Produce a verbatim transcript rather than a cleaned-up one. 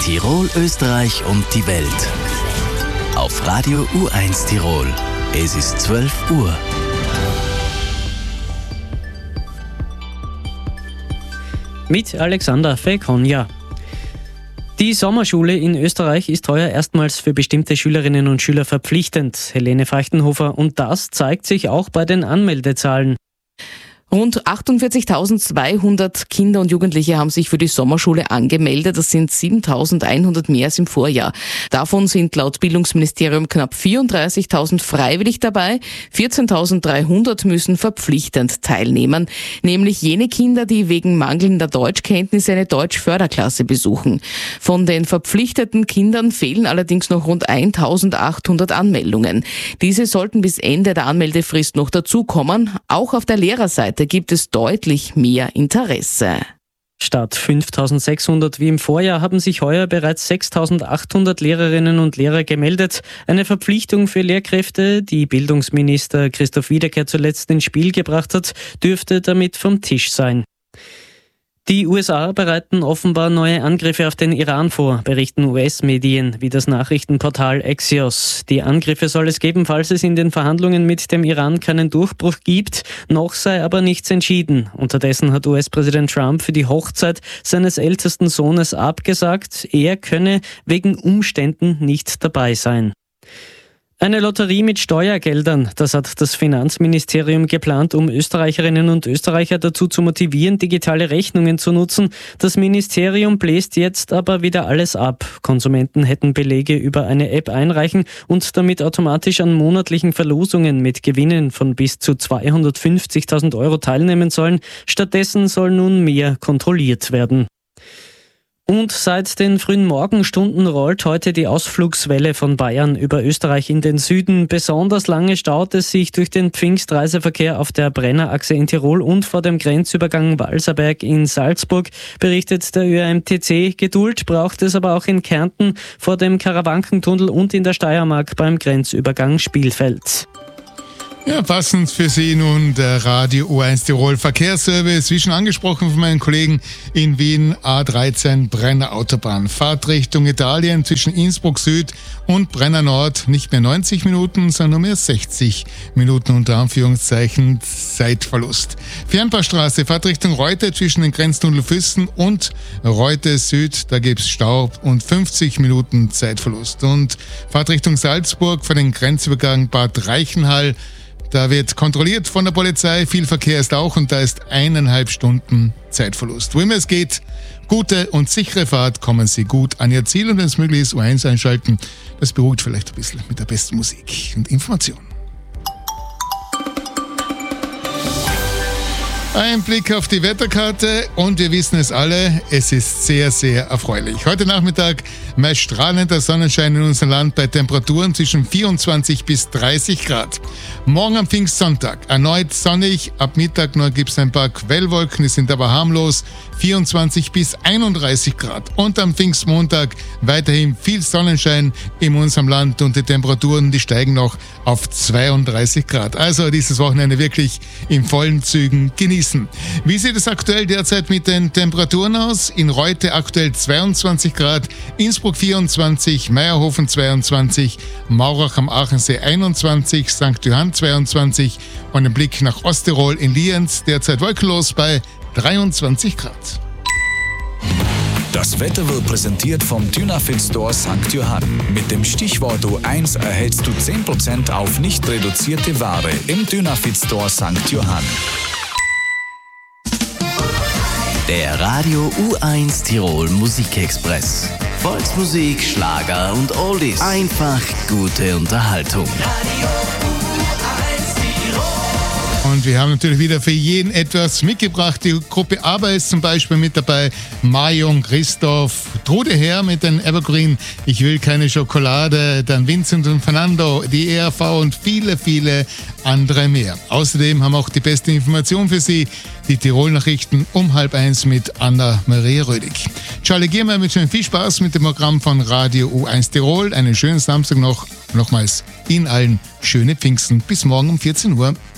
Tirol, Österreich und die Welt. Auf Radio U eins Tirol. Es ist zwölf Uhr. Mit Alexander Fekonja. Die Sommerschule in Österreich ist heuer erstmals für bestimmte Schülerinnen und Schüler verpflichtend, Helene Feuchtenhofer, und das zeigt sich auch bei den Anmeldezahlen. Rund achtundvierzigtausendzweihundert Kinder und Jugendliche haben sich für die Sommerschule angemeldet. Das sind siebentausendeinhundert mehr als im Vorjahr. Davon sind laut Bildungsministerium knapp vierunddreißigtausend freiwillig dabei. vierzehntausenddreihundert müssen verpflichtend teilnehmen. Nämlich jene Kinder, die wegen mangelnder Deutschkenntnisse eine Deutschförderklasse besuchen. Von den verpflichteten Kindern fehlen allerdings noch rund eintausendachthundert Anmeldungen. Diese sollten bis Ende der Anmeldefrist noch dazukommen. Auch auf der Lehrerseite gibt es deutlich mehr Interesse. Statt fünftausendsechshundert wie im Vorjahr haben sich heuer bereits sechstausendachthundert Lehrerinnen und Lehrer gemeldet. Eine Verpflichtung für Lehrkräfte, die Bildungsminister Christoph Wiederkehr zuletzt ins Spiel gebracht hat, dürfte damit vom Tisch sein. Die U S A bereiten offenbar neue Angriffe auf den Iran vor, berichten U S-Medien wie das Nachrichtenportal Axios. Die Angriffe soll es geben, falls es in den Verhandlungen mit dem Iran keinen Durchbruch gibt. Noch sei aber nichts entschieden. Unterdessen hat U S-Präsident Trump für die Hochzeit seines ältesten Sohnes abgesagt. Er könne wegen Umständen nicht dabei sein. Eine Lotterie mit Steuergeldern, das hat das Finanzministerium geplant, um Österreicherinnen und Österreicher dazu zu motivieren, digitale Rechnungen zu nutzen. Das Ministerium bläst jetzt aber wieder alles ab. Konsumenten hätten Belege über eine App einreichen und damit automatisch an monatlichen Verlosungen mit Gewinnen von bis zu zweihundertfünfzigtausend Euro teilnehmen sollen. Stattdessen soll nun mehr kontrolliert werden. Und seit den frühen Morgenstunden rollt heute die Ausflugswelle von Bayern über Österreich in den Süden. Besonders lange staut es sich durch den Pfingstreiseverkehr auf der Brennerachse in Tirol und vor dem Grenzübergang Walserberg in Salzburg, berichtet der Ö R M T C. Geduld braucht es aber auch in Kärnten vor dem Karawankentunnel und in der Steiermark beim Grenzübergang Spielfeld. Ja, passend für Sie nun der Radio U eins Tirol Verkehrsservice, wie schon angesprochen von meinen Kollegen in Wien, A dreizehn Brenner Autobahn. Fahrtrichtung Italien zwischen Innsbruck Süd und Brenner Nord nicht mehr neunzig Minuten, sondern nur mehr sechzig Minuten unter Anführungszeichen Zeitverlust. Fernbahnstraße, Fahrtrichtung Reute zwischen den Grenztunnel Füssen und Reute Süd, da gibt's Stau und fünfzig Minuten Zeitverlust. Und Fahrtrichtung Salzburg vor den Grenzübergang Bad Reichenhall, da wird kontrolliert von der Polizei, viel Verkehr ist auch und da ist eineinhalb Stunden Zeitverlust. Wo immer es geht, gute und sichere Fahrt, kommen Sie gut an Ihr Ziel und wenn es möglich ist, U eins einschalten. Das beruhigt vielleicht ein bisschen mit der besten Musik und Information. Ein Blick auf die Wetterkarte und wir wissen es alle, es ist sehr, sehr erfreulich. Heute Nachmittag meist strahlender Sonnenschein in unserem Land bei Temperaturen zwischen vierundzwanzig bis dreißig Grad. Morgen am Pfingstsonntag erneut sonnig, ab Mittag nur gibt es ein paar Quellwolken, die sind aber harmlos, vierundzwanzig bis einunddreißig Grad. Und am Pfingstmontag weiterhin viel Sonnenschein in unserem Land und die Temperaturen, die steigen noch auf zweiunddreißig Grad. Also dieses Wochenende wirklich in vollen Zügen genießen. Wie sieht es aktuell derzeit mit den Temperaturen aus? In Reute aktuell zweiundzwanzig Grad, Innsbruck vierundzwanzig, Meierhofen zweiundzwanzig, Maurach am Aachensee einundzwanzig, Sankt Johann zweiundzwanzig und ein Blick nach Osttirol in Lienz, derzeit wolkenlos bei dreiundzwanzig Grad. Das Wetter wird präsentiert vom Dynafit Store Sankt Johann. Mit dem Stichwort U eins erhältst du zehn Prozent auf nicht reduzierte Ware im Dynafit Store Sankt Johann. Der Radio U eins Tirol Musikexpress. Volksmusik, Schlager und Oldies. Einfach gute Unterhaltung. Radio U eins Tirol. Und wir haben natürlich wieder für jeden etwas mitgebracht. Die Gruppe ABBA ist zum Beispiel mit dabei. Marion, Christoph, Trude Herr mit den Evergreen, Ich will keine Schokolade, dann Vincent und Fernando, die E R V und viele, viele andere mehr. Außerdem haben wir auch die beste Information für Sie, die Tirol-Nachrichten um halb eins mit Anna-Maria Rödig. Charlie Giermeier mit schön viel Spaß mit dem Programm von Radio U eins Tirol. Einen schönen Samstag noch. Nochmals Ihnen allen schöne Pfingsten. Bis morgen um vierzehn Uhr.